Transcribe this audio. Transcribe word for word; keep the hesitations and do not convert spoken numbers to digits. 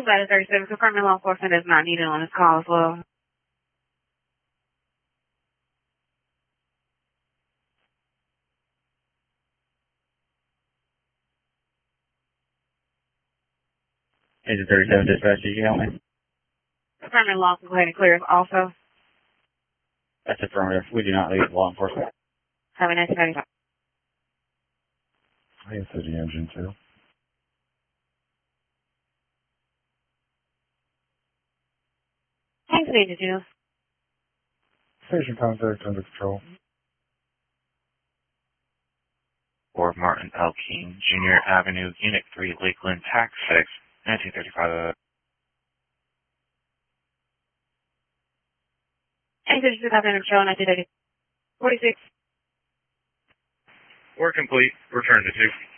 Ladder thirty-seven, confirming law enforcement is not needed on this call as well. Agent thirty-seven dispatch, you can help me? Confirming law can go ahead and clear us also. That's affirmative. We do not leave law enforcement. Have a nice day. Hey, City Engine two. Thanks, Agent two. Station contact under control. For Martin L. King, Junior Avenue, Unit three, Lakeland, Tax six, nineteen thirty-five. Agent two, Captain Control, nineteen thirty. forty-six. Work complete. Return to two.